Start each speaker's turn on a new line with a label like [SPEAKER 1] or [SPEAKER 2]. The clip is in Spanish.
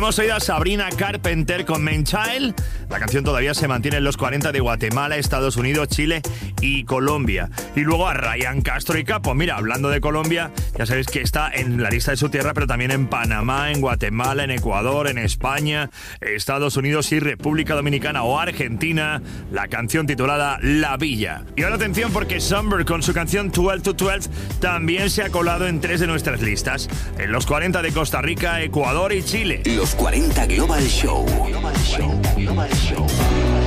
[SPEAKER 1] Hemos oído a Sabrina Carpenter con Main Child. La canción todavía se mantiene en los 40 de Guatemala, Estados Unidos, Chile y Colombia. Y luego a Ryan Castro y Capo. Mira, hablando de Colombia, ya sabéis que está en la lista de su tierra, pero también en Panamá, en Guatemala, en Ecuador, en España, Estados Unidos y República Dominicana o Argentina. La canción titulada La Villa. Y ahora atención, porque Sunbird con su canción 12 to 12 también se ha colado en 3 de nuestras listas. En los 40 de Costa Rica, Ecuador y Chile.
[SPEAKER 2] Los 40 Global Show.